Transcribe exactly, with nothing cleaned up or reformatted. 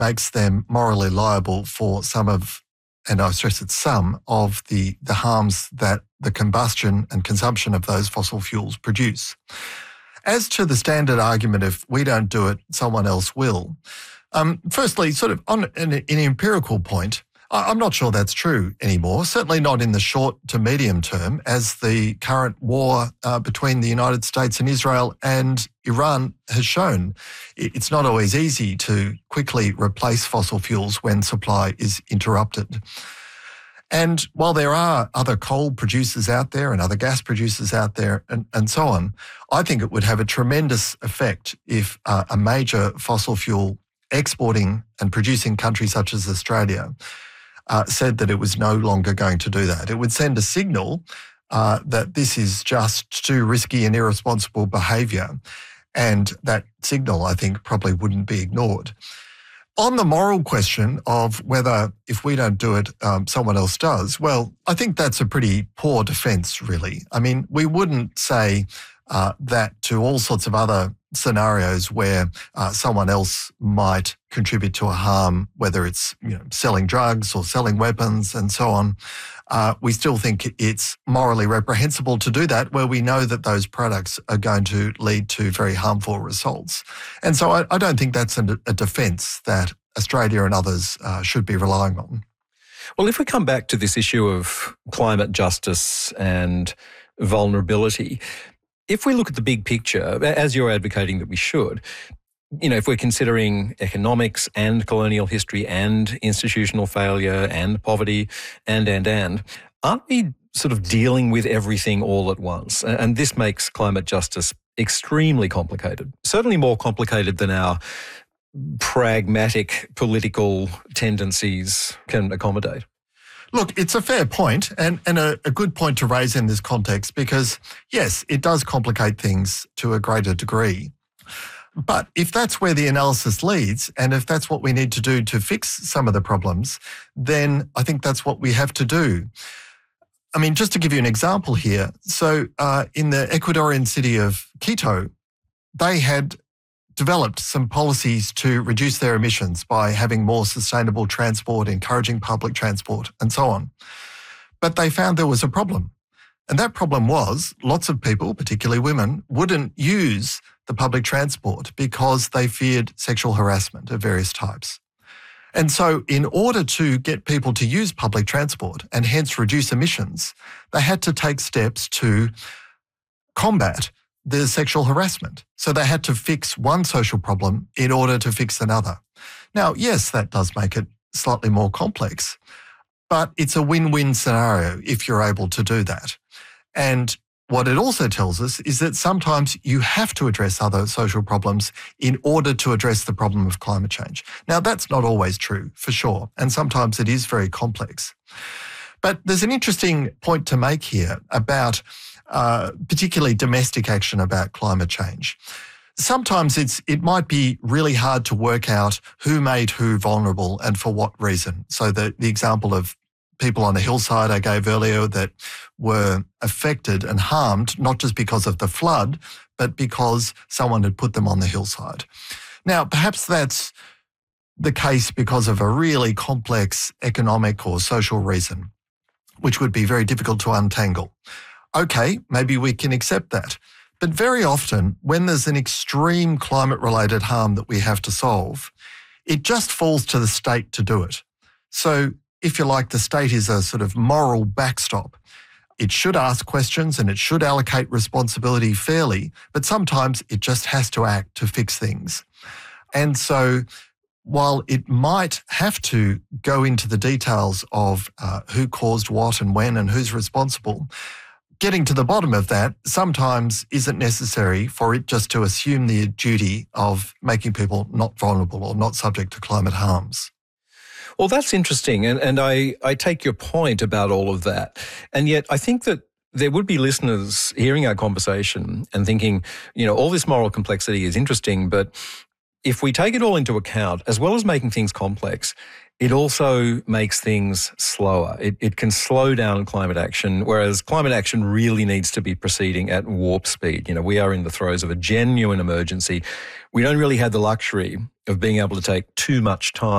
makes them morally liable for some of, and I stress it's some, of the, the harms that the combustion and consumption of those fossil fuels produce. As to the standard argument, if we don't do it, someone else will. Um, firstly, sort of on an, an empirical point, I'm not sure that's true anymore, certainly not in the short to medium term, as the current war uh, between the United States and Israel and Iran has shown. It's not always easy to quickly replace fossil fuels when supply is interrupted. And while there are other coal producers out there and other gas producers out there and, and so on, I think it would have a tremendous effect if uh, a major fossil fuel exporting and producing country such as Australia Uh, said that it was no longer going to do that. It would send a signal uh, that this is just too risky and irresponsible behaviour, and that signal, I think, probably wouldn't be ignored. On the moral question of whether if we don't do it, um, someone else does, well, I think that's a pretty poor defence, really. I mean, we wouldn't say uh, that to all sorts of other scenarios where uh, someone else might contribute to a harm, whether it's you know selling drugs or selling weapons and so on. Uh, we still think it's morally reprehensible to do that where we know that those products are going to lead to very harmful results. And so I, I don't think that's a, a defence that Australia and others uh, should be relying on. Well, if we come back to this issue of climate justice and vulnerability, if we look at the big picture, as you're advocating that we should, you know, if we're considering economics and colonial history and institutional failure and poverty and, and, and, aren't we sort of dealing with everything all at once? And this makes climate justice extremely complicated, certainly more complicated than our pragmatic political tendencies can accommodate. Look, it's a fair point and, and a, a good point to raise in this context because, yes, it does complicate things to a greater degree. But if that's where the analysis leads and if that's what we need to do to fix some of the problems, then I think that's what we have to do. I mean, just to give you an example here, so uh, in the Ecuadorian city of Quito, they had developed some policies to reduce their emissions by having more sustainable transport, encouraging public transport, and so on. But they found there was a problem. And that problem was lots of people, particularly women, wouldn't use the public transport because they feared sexual harassment of various types. And so in order to get people to use public transport and hence reduce emissions, they had to take steps to combat the sexual harassment. So they had to fix one social problem in order to fix another. Now, yes, that does make it slightly more complex, but it's a win-win scenario if you're able to do that. And what it also tells us is that sometimes you have to address other social problems in order to address the problem of climate change. Now, that's not always true, for sure, and sometimes it is very complex. But there's an interesting point to make here about Uh, particularly domestic action about climate change. Sometimes it's it might be really hard to work out who made who vulnerable and for what reason. So the, the example of people on a hillside I gave earlier that were affected and harmed, not just because of the flood, but because someone had put them on the hillside. Now, perhaps that's the case because of a really complex economic or social reason, which would be very difficult to untangle. Okay, maybe we can accept that. But very often, when there's an extreme climate-related harm that we have to solve, it just falls to the state to do it. So, if you like, the state is a sort of moral backstop. It should ask questions and it should allocate responsibility fairly, but sometimes it just has to act to fix things. And so, while it might have to go into the details of uh, who caused what and when and who's responsible, getting to the bottom of that sometimes isn't necessary for it just to assume the duty of making people not vulnerable or not subject to climate harms. Well, that's interesting. And, and I, I take your point about all of that. And yet I think that there would be listeners hearing our conversation and thinking, you know, all this moral complexity is interesting, but if we take it all into account, as well as making things complex, it also makes things slower. It, it can slow down climate action, whereas climate action really needs to be proceeding at warp speed. You know, we are in the throes of a genuine emergency. We don't really have the luxury of being able to take too much time